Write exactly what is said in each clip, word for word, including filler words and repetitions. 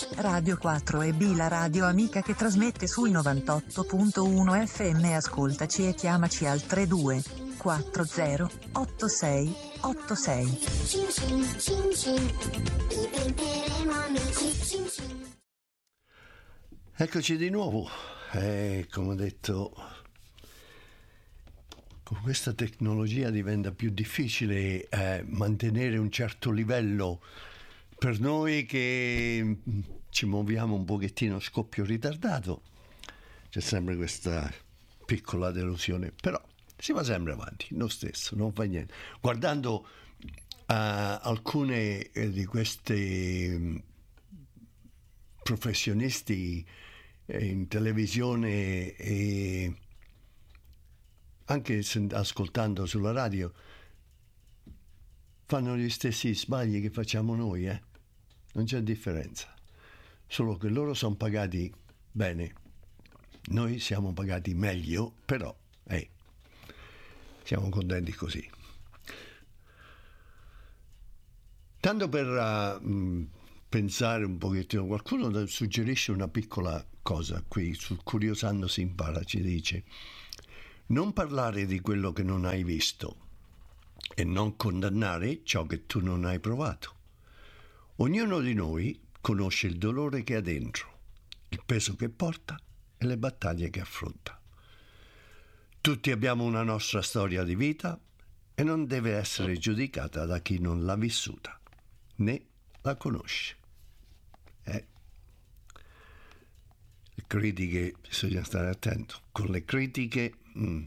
Radio quattro e B, la radio amica che trasmette sul novantotto punto uno F M. Ascoltaci e chiamaci al trentadue quaranta ottantasei ottantasei. Eccoci di nuovo. Eh, come ho detto, con questa tecnologia diventa più difficile eh, mantenere un certo livello per noi che ci muoviamo un pochettino a scoppio ritardato. C'è sempre questa piccola delusione, però si va sempre avanti, lo stesso, non fa niente. Guardando uh, alcune eh, di questi professionisti eh, in televisione e anche ascoltando sulla radio, fanno gli stessi sbagli che facciamo noi, eh? Non c'è differenza, solo che loro sono pagati bene, noi siamo pagati meglio, però eh, siamo contenti così. Tanto per uh, mh, pensare un pochettino, qualcuno suggerisce una piccola cosa qui su Curiosando si impara, ci dice: non parlare di quello che non hai visto e non condannare ciò che tu non hai provato. Ognuno di noi conosce il dolore che ha dentro, il peso che porta e le battaglie che affronta. Tutti abbiamo una nostra storia di vita e non deve essere giudicata da chi non l'ha vissuta, né la conosce. Eh. Le critiche, bisogna stare attento. Con le critiche... Mm.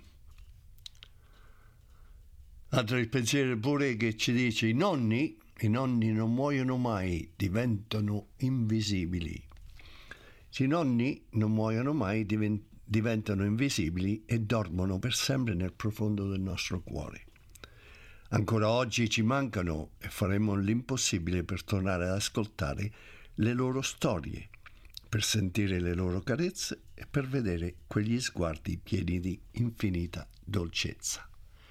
Altro il pensiero pure che ci dice: i nonni, i nonni non muoiono mai, diventano invisibili. I nonni non muoiono mai, diven- diventano invisibili e dormono per sempre nel profondo del nostro cuore. Ancora oggi ci mancano e faremo l'impossibile per tornare ad ascoltare le loro storie, per sentire le loro carezze e per vedere quegli sguardi pieni di infinita dolcezza.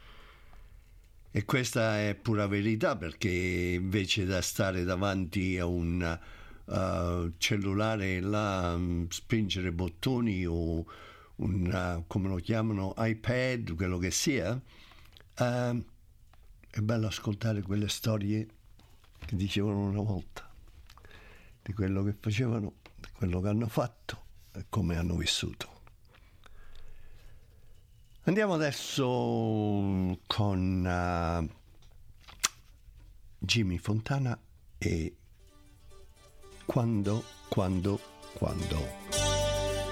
E questa è pura verità, perché invece da stare davanti a un uh, cellulare là, um, spingere bottoni o un, uh, come lo chiamano, iPad, quello che sia, uh, è bello ascoltare quelle storie che dicevano una volta, di quello che facevano, di quello che hanno fatto e come hanno vissuto. Andiamo adesso con uh, Jimmy Fontana e Quando, Quando, Quando.